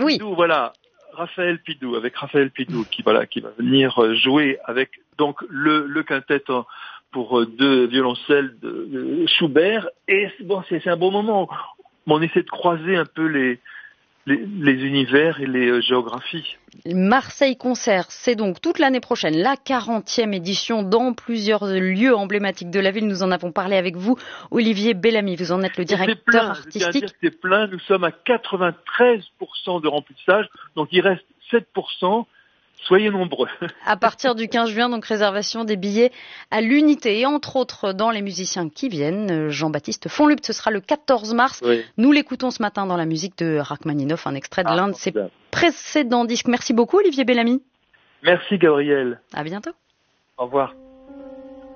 Oui. Pidou, voilà. Raphaël Pidou, avec Raphaël Pidou, qui va venir jouer avec donc le quintet pour deux violoncelles de Schubert. Et bon, c'est un bon moment. On essaie de croiser un peu les univers et les géographies. Marseille Concert, c'est donc toute l'année prochaine, la 40e édition dans plusieurs lieux emblématiques de la ville. Nous en avons parlé avec vous, Olivier Bellamy. Vous en êtes le directeur artistique. Je tiens à dire que c'est plein. Nous sommes à 93% de remplissage. Donc il reste 7%. Soyez nombreux. À partir du 15 juin, donc réservation des billets à l'unité. Et entre autres, dans les musiciens qui viennent, Jean-Baptiste Fonlupt, ce sera le 14 mars. Oui. Nous l'écoutons ce matin dans la musique de Rachmaninoff, un extrait de l'un de ses précédents disques. Merci beaucoup, Olivier Bellamy. Merci, Gabriel. À bientôt. Au revoir.